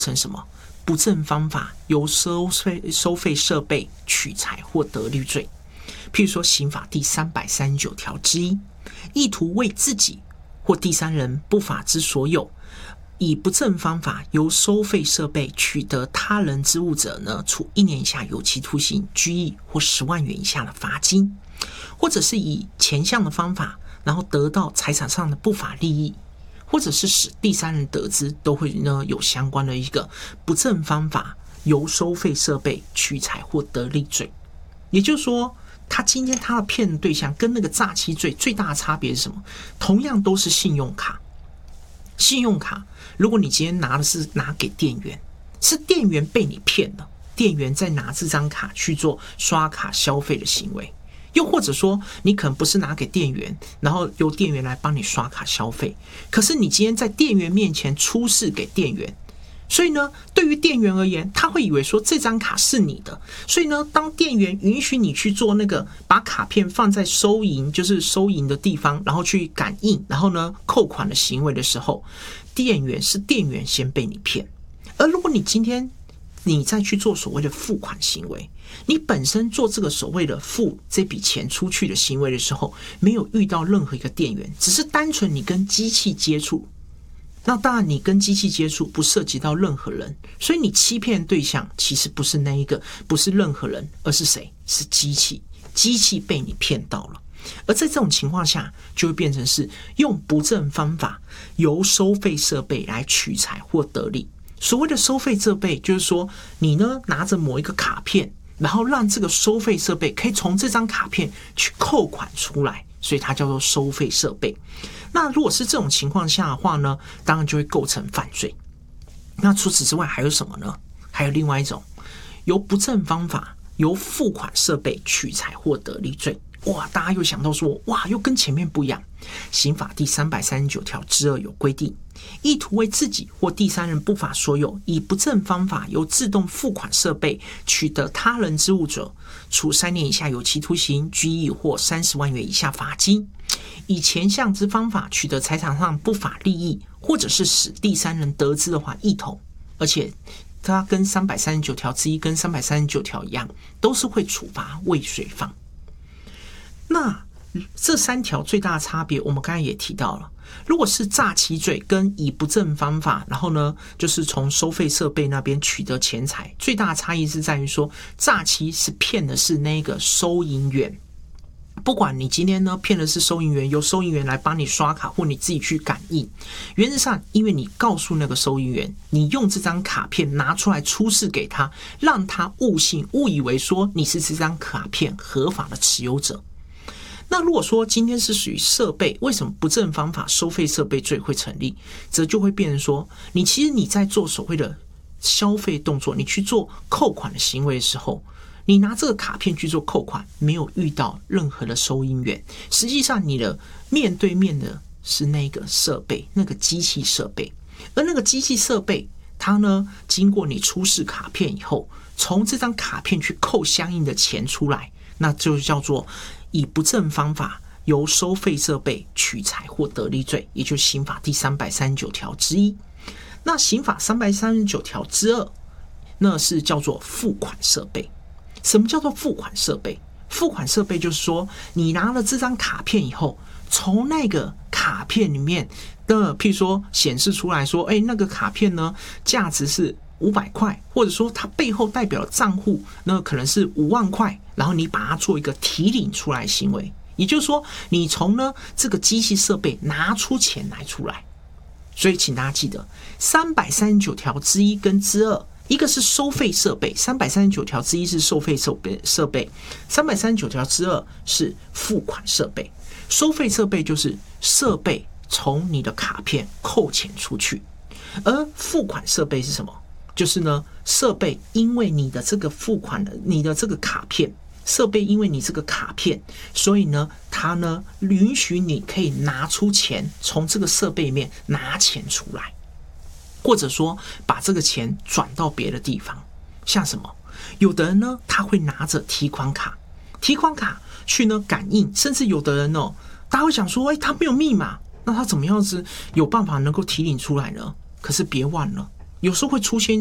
成什么？不正方法由收费设备取财或得利罪。譬如说刑法第339条之一，意图为自己或第三人不法之所有，以不正方法由收费设备取得他人之物者呢，处1年以下有期徒刑、拘役或10万元以下的罚金，或者是以前项的方法，然后得到财产上的不法利益，或者是使第三人得知，都会呢有相关的一个不正方法由收费设备取财或得利罪。也就是说，他今天他的骗的对象跟那个诈欺罪最大的差别是什么？同样都是信用卡。信用卡，如果你今天拿给店员，是店员被你骗了，店员再拿这张卡去做刷卡消费的行为。又或者说，你可能不是拿给店员，然后由店员来帮你刷卡消费，可是你今天在店员面前出示给店员，所以呢，对于店员而言，他会以为说这张卡是你的，所以呢，当店员允许你去做那个把卡片放在收银，就是收银的地方，然后去感应，然后呢扣款的行为的时候，店员先被你骗。而如果你今天你再去做所谓的付款行为，你本身做这个所谓的付这笔钱出去的行为的时候，没有遇到任何一个店员，只是单纯你跟机器接触。那当然你跟机器接触不涉及到任何人，所以你欺骗的对象其实不是不是任何人，而是谁？是机器。机器被你骗到了。而在这种情况下，就会变成是用不正方法由收费设备来取财或得利。所谓的收费设备，就是说你呢拿着某一个卡片，然后让这个收费设备可以从这张卡片去扣款出来，所以它叫做收费设备。那如果是这种情况下的话呢，当然就会构成犯罪。那除此之外还有什么呢？还有另外一种由不正方法由付款设备取财或得利罪。哇，大家又想到说，哇，又跟前面不一样。刑法第339条之2有规定，意图为自己或第三人不法所有，以不正方法由自动付款设备取得他人之物者，处3年以下有期徒刑、拘役或30万元以下罚金。以前项之方法取得财产上不法利益，或者是使第三人得知的话，一同。而且它跟339条之1跟339条一样，都是会处罚未遂犯。那这3条最大的差别，我们刚才也提到了。如果是诈欺罪跟以不正方法，然后呢，就是从收费设备那边取得钱财，最大的差异是在于说，诈欺是骗的是那个收银员。不管你今天呢骗的是收银员，由收银员来帮你刷卡，或你自己去感应，原则上因为你告诉那个收银员，你用这张卡片拿出来出示给他，让他误信，误以为说你是这张卡片合法的持有者。那如果说今天是属于设备，为什么不正方法收费设备罪会成立？则就会变成说，其实你在做所谓的消费动作，你去做扣款的行为的时候，你拿这个卡片去做扣款，没有遇到任何的收银员，实际上你的面对面的是那个设备，那个机器设备。而那个机器设备，它呢经过你出示卡片以后，从这张卡片去扣相应的钱出来，那就叫做以不正方法由收费设备取财或得利罪，也就是刑法第339条之1。那刑法339条之2，那是叫做付款设备。什么叫做付款设备？付款设备就是说，你拿了这张卡片以后，从那个卡片里面的，譬如说显示出来说，那个卡片呢价值是500块，或者说它背后代表的账户那可能是5万块，然后你把它做一个提领出来的行为，也就是说你从呢这个机器设备拿出钱来出来。所以请大家记得339条之1跟之2，一个是收费设备，339条之1是收费设备，339条之2是付款设备。收费设备就是设备从你的卡片扣钱出去，而付款设备是什么？就是呢，设备因为你的这个付款的，你的这个卡片，设备因为你这个卡片，所以呢，它呢允许你可以拿出钱，从这个设备里面拿钱出来，或者说把这个钱转到别的地方。像什么？有的人呢，他会拿着提款卡去呢感应，甚至有的人哦，大家会想说，他没有密码，那他怎么样子有办法能够提领出来呢？可是别忘了， 有时候会出现